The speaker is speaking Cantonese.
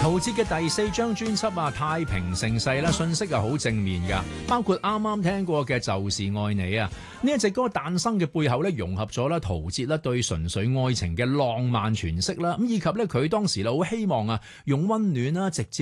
陶喆嘅第4張專輯啊，《太平盛世》啦，信息啊好正面㗎，包括啱啱聽過嘅《就是愛你》啊，呢一隻歌誕生嘅背後咧，融合咗啦陶喆啦對純粹愛情嘅浪漫詮釋啦，咁以及咧佢當時好希望啊用溫暖啦直接